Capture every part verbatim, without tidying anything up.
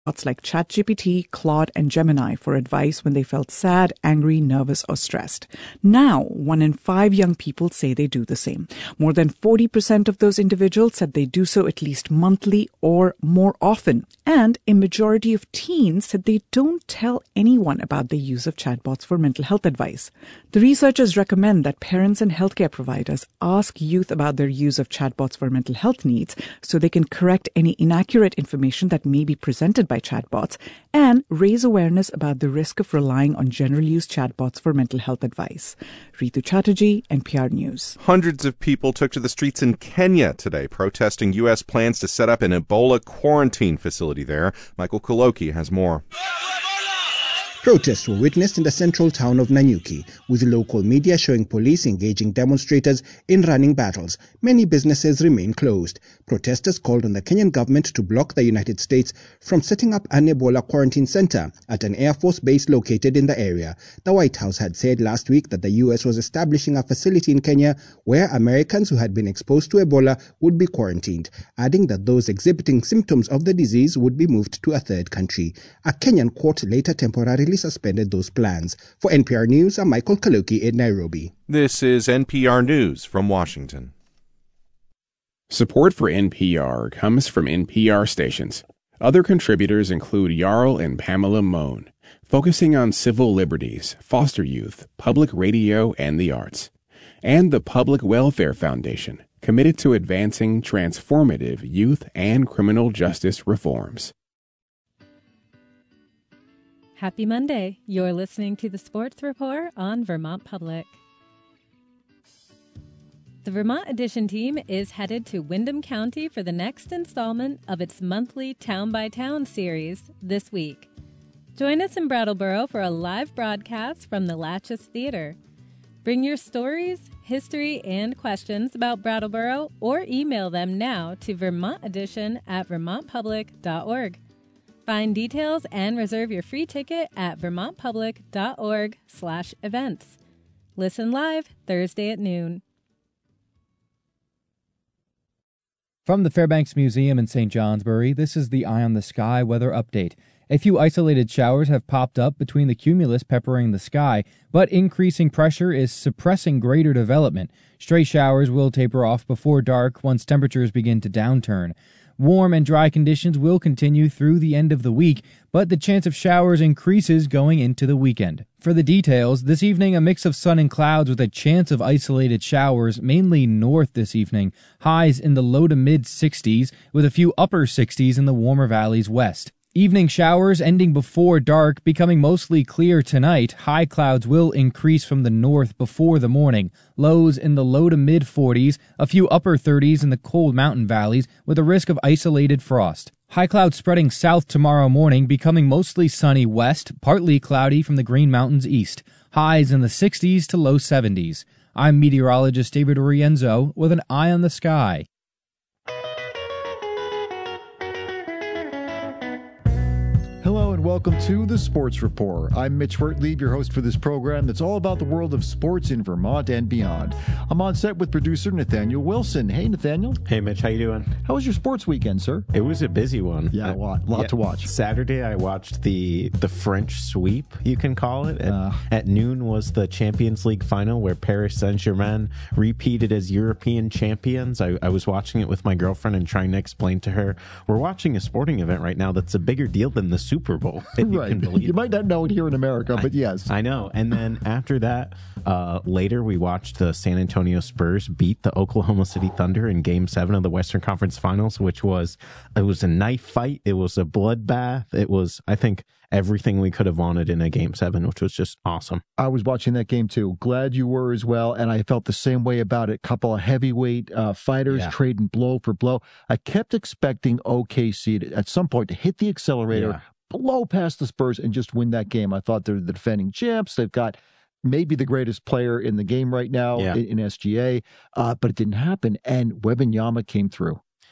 like ChatGPT, Claude, and Gemini for advice when they felt sad, angry, nervous, or stressed. Now, one in five young people say they do the same. More than forty percent of those individuals said they do so at least monthly or more often. And a majority of teens said they don't tell anyone about the use of chatbots for mental health advice. The researchers recommend that parents and healthcare providers ask youth about their use of chatbots for mental health needs so they can correct any inaccurate information that may be presented by chatbots and raise awareness about the risk of relying on general use chatbots for mental health advice. Ritu Chatterjee, N P R News. Hundreds of people took to the streets in Kenya today, protesting U S plans to set up an Ebola quarantine facility there. Michael Koloki has more. Protests were witnessed in the central town of Nanyuki, with local media showing police engaging demonstrators in running battles. Many businesses remain closed. Protesters called on the Kenyan government to block the United States from setting up an Ebola quarantine center at an Air Force base located in the area. The White House had said last week that the U S was establishing a facility in Kenya where Americans who had been exposed to Ebola would be quarantined, adding that those exhibiting symptoms of the disease would be moved to a third country. A Kenyan court later temporarily suspended those plans. For N P R News, I'm Michael Kaluki in Nairobi. This is N P R News from Washington. Support for N P R comes from N P R stations. Other contributors include Jarl and Pamela Moan, focusing on civil liberties, foster youth, public radio, and the arts. And the Public Welfare Foundation, committed to advancing transformative youth and criminal justice reforms. Happy Monday. You're listening to the Sports Report on Vermont Public. The Vermont Edition team is headed to Windham County for the next installment of its monthly Town by Town series this week. Join us in Brattleboro for a live broadcast from the Latches Theater. Bring your stories, history, and questions about Brattleboro or email them now to vermontedition at vermont public dot org. Find details and reserve your free ticket at vermontpublic.org slash events. Listen live Thursday at noon. From the Fairbanks Museum in Saint Johnsbury, this is the Eye on the Sky weather update. A few isolated showers have popped up between the cumulus peppering the sky, but increasing pressure is suppressing greater development. Stray showers will taper off before dark once temperatures begin to downturn. Warm and dry conditions will continue through the end of the week, but the chance of showers increases going into the weekend. For the details, this evening a mix of sun and clouds with a chance of isolated showers, mainly north this evening. Highs in the low to mid sixties, with a few upper sixties in the warmer valleys west. Evening showers ending before dark, becoming mostly clear tonight. High clouds will increase from the north before the morning. Lows in the low to mid forties, a few upper thirties in the cold mountain valleys with a risk of isolated frost. High clouds spreading south tomorrow morning, becoming mostly sunny west, partly cloudy from the Green Mountains east. Highs in the sixties to low seventies. I'm meteorologist David Orienzo with an eye on the sky. Hello and welcome to the Sports Report. I'm Mitch Wertlieb, your host for this program that's all about the world of sports in Vermont and beyond. I'm on set with producer Nathaniel Wilson. Hey, Nathaniel. Hey, Mitch. How you doing? How was your sports weekend, sir? It was a busy one. Yeah, a lot, lot yeah, to watch. Saturday, I watched the the French sweep, you can call it. At, uh, at noon was the Champions League final where Paris Saint-Germain repeated as European champions. I, I was watching it with my girlfriend and trying to explain to her, we're watching a sporting event right now that's a bigger deal than the Super Bowl. If you right. can believe you might not know it here in America, but I, yes. I know. And then after that, uh, later we watched the San Antonio Spurs beat the Oklahoma City Thunder in Game seven of the Western Conference Finals, which was, it was a knife fight. It was a bloodbath. It was, I think, everything we could have wanted in a Game seven, which was just awesome. I was watching that game too. Glad you were as well, and I felt the same way about it. Couple of heavyweight uh, fighters yeah. trading blow for blow. I kept expecting O K C to, at some point to hit the accelerator, yeah. blow past the Spurs, and just win that game. I thought they're the defending champs. They've got maybe the greatest player in the game right now yeah. in, in S G A, uh, but it didn't happen, and Wembanyama came through.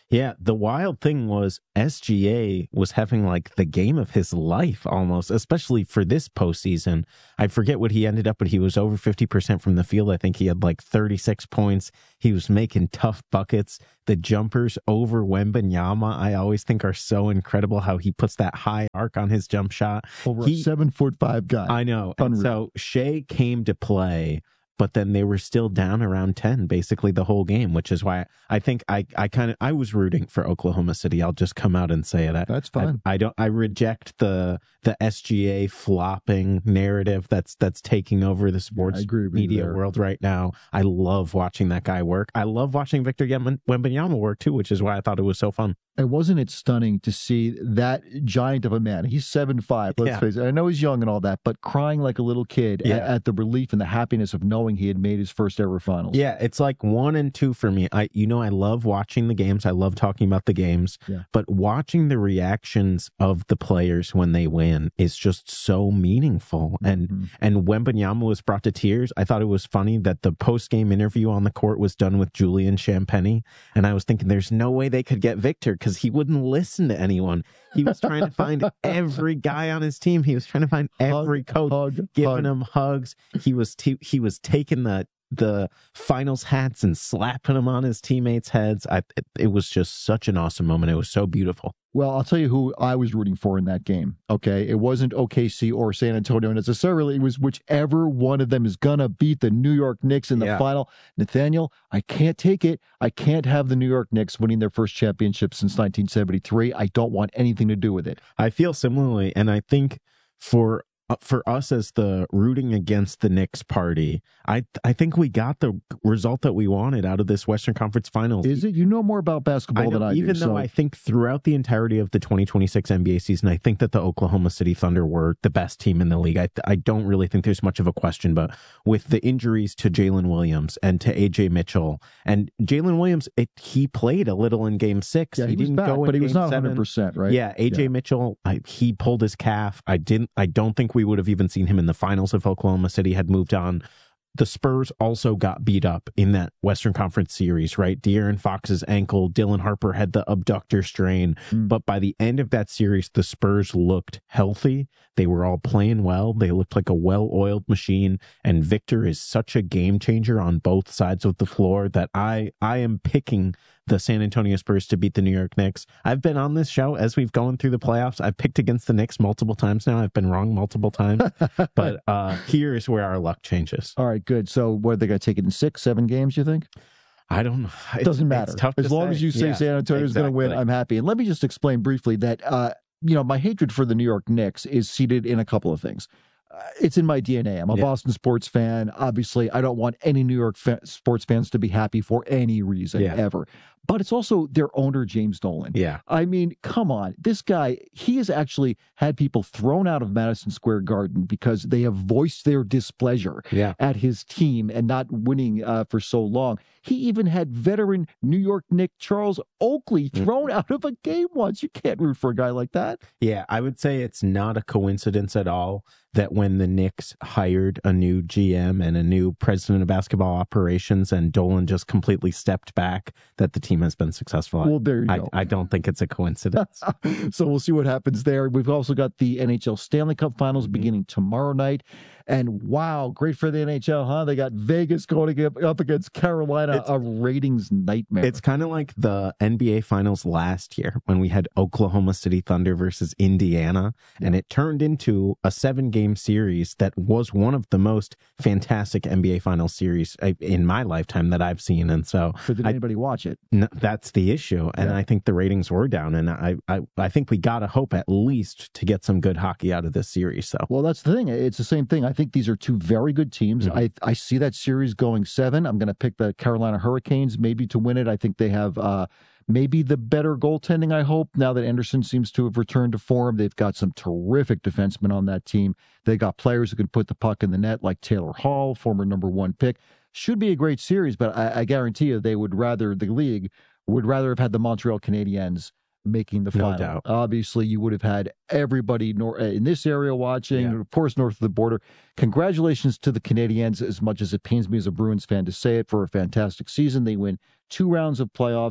Yeah, the wild thing was S G A was having like the game of his life almost, especially for this postseason. I forget what he ended up, but he was over fifty percent from the field. I think he had like thirty-six points. He was making tough buckets. The jumpers over Wembanyama, I always think are so incredible how he puts that high arc on his jump shot. Over he, a seven foot five guy. I know. And so Shea came to play, but then they were still down around ten basically the whole game, which is why I think I, I kind of I was rooting for Oklahoma City. I'll just come out and say it. I, that's fine. I, I don't I reject the the S G A flopping narrative that's that's taking over the sports yeah, media world right now. I love watching that guy work. I love watching Victor Wembanyama work too, which is why I thought it was so fun. And wasn't it stunning to see that giant of a man? He's seven five, let's yeah. face it. I know he's young and all that, but crying like a little kid yeah. at, at the relief and the happiness of knowing he had made his first ever finals. Yeah, it's like one and two for me. I, you know, I love watching the games. I love talking about the games. Yeah. But watching the reactions of the players when they win is just so meaningful. And mm-hmm. and Wembanyama was brought to tears. I thought it was funny that the post-game interview on the court was done with Julian Champagnie. And I was thinking there's no way they could get Victor because he wouldn't listen to anyone. He was trying to find every guy on his team. He was trying to find every hug, coach, hug, giving hug. him hugs. He was t- he was taking the the finals hats and slapping them on his teammates' heads. I, it, it was just such an awesome moment. It was so beautiful. Well, I'll tell you who I was rooting for in that game, okay? It wasn't O K C or San Antonio necessarily. It was whichever one of them is going to beat the New York Knicks in the yeah. final. Nathaniel, I can't take it. I can't have the New York Knicks winning their first championship since nineteen seventy-three. I don't want anything to do with it. I feel similarly, and I think for Uh, for us as the rooting against the Knicks party, I I think we got the result that we wanted out of this Western Conference Finals. Is it? You know more about basketball I know, than I even do. though so. I think throughout the entirety of the twenty twenty-six N B A season, I think that the Oklahoma City Thunder were the best team in the league. I I don't really think there's much of a question, but with the injuries to Jalen Williams and to A J Mitchell, and Jalen Williams, it, he played a little in Game Six. Yeah, he, he was didn't back, go in but he was game not one hundred percent, right? Yeah, A J yeah. Mitchell, I, he pulled his calf. I didn't. I don't think we would have even seen him in the finals if Oklahoma City had moved on. The Spurs also got beat up in that Western Conference series, right? De'Aaron Fox's ankle, Dylan Harper had the abductor strain. Mm. But by the end of that series, the Spurs looked healthy. They were all playing well. They looked like a well-oiled machine. And Victor is such a game changer on both sides of the floor that I, I am picking the San Antonio Spurs to beat the New York Knicks. I've been on this show as we've gone through the playoffs. I've picked against the Knicks multiple times now. I've been wrong multiple times. But uh, here is where our luck changes. All right, good. So what, are they going to take it in six, seven games, you think? I don't know. It doesn't matter. As long say. as you say yeah, San Antonio is exactly. going to win, I'm happy. And let me just explain briefly that, uh, you know, my hatred for the New York Knicks is seated in a couple of things. Uh, it's in my D N A. I'm a yeah. Boston sports fan. Obviously, I don't want any New York fa- sports fans to be happy for any reason yeah. ever. But it's also their owner, James Dolan. Yeah. I mean, come on. This guy, he has actually had people thrown out of Madison Square Garden because they have voiced their displeasure yeah. at his team and not winning uh, for so long. He even had veteran New York Knick Charles Oakley thrown mm-hmm. out of a game once. You can't root for a guy like that. Yeah, I would say it's not a coincidence at all that when the Knicks hired a new G M and a new president of basketball operations and Dolan just completely stepped back, that the team has been successful. Well, there you I, go. I don't think it's a coincidence. So we'll see what happens there. We've also got the N H L Stanley Cup Finals mm-hmm. beginning tomorrow night. And wow, great for the N H L, huh? They got Vegas going up against Carolina, it's, a ratings nightmare. It's kind of like the N B A Finals last year when we had Oklahoma City Thunder versus Indiana, yeah. and it turned into a seven-game series that was one of the most fantastic N B A Finals series in my lifetime that I've seen. And so, but did I, anybody watch it? No, that's the issue, and yeah. I think the ratings were down. And I, I, I think we gotta hope at least to get some good hockey out of this series. So, well, that's the thing. It's the same thing. I think these are two very good teams. Mm-hmm. I I see that series going seven. I'm going to pick the Carolina Hurricanes maybe to win it. I think they have uh, maybe the better goaltending, I hope, now that Anderson seems to have returned to form. They've got some terrific defensemen on that team. They got players who can put the puck in the net like Taylor Hall, former number one pick. Should be a great series, but I, I guarantee you they would rather, the league would rather have had the Montreal Canadiens making the final. No doubt. Obviously, you would have had everybody nor- in this area watching, yeah. and of course, north of the border. Congratulations to the Canadiens, as much as it pains me as a Bruins fan to say it, for a fantastic season. They win two rounds of playoffs,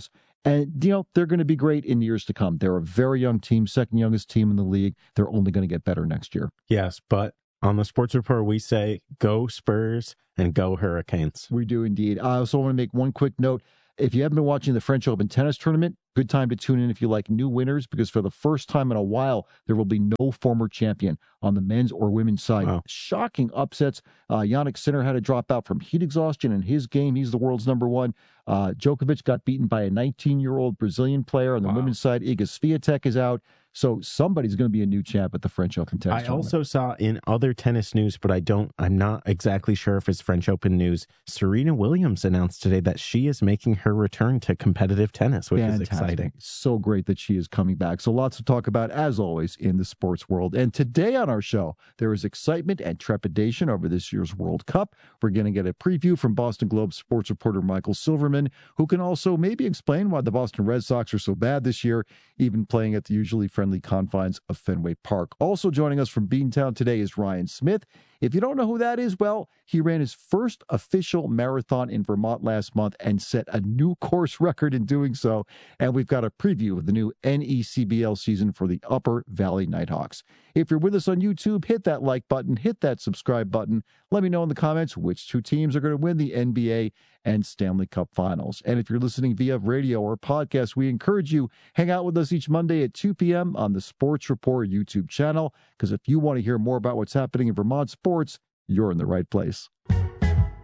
And, you know, they're going to be great in years to come. They're a very young team, second youngest team in the league. They're only going to get better next year. Yes, but on the Sports Report, we say go Spurs and go Hurricanes. We do indeed. I also want to make one quick note. If you haven't been watching the French Open tennis tournament, good time to tune in if you like new winners, because for the first time in a while, there will be no former champion on the men's or women's side. Wow. Shocking upsets. Uh, Jannik Sinner had to drop out from heat exhaustion in his game. He's the world's number one. Uh, Djokovic got beaten by a nineteen-year-old Brazilian player. On the wow. women's side, Iga Swiatek is out. So somebody's going to be a new champ at the French Open tennis I tournament. also saw in other tennis news, but I don't, I'm not exactly sure if it's French Open news. Serena Williams announced today that she is making her return to competitive tennis, which Fantastic. is exciting. So great that she is coming back. So lots to talk about, as always, in the sports world. And today on our show, there is excitement and trepidation over this year's World Cup. We're going to get a preview from Boston Globe sports reporter Michael Silverman, who can also maybe explain why the Boston Red Sox are so bad this year, even playing at the usually friendly confines of Fenway Park. Also joining us from Beantown today is Ryan Smith. If you don't know who that is, well, he ran his first official marathon in Vermont last month and set a new course record in doing so. And we've got a preview of the new N E C B L season for the Upper Valley Nighthawks. If you're with us on YouTube, hit that like button, hit that subscribe button. Let me know in the comments which two teams are going to win the N B A and Stanley Cup Finals. And if you're listening via radio or podcast, we encourage you, hang out with us each Monday at two p.m. on the Sports Report YouTube channel, because if you want to hear more about what's happening in Vermont sports, you're in the right place.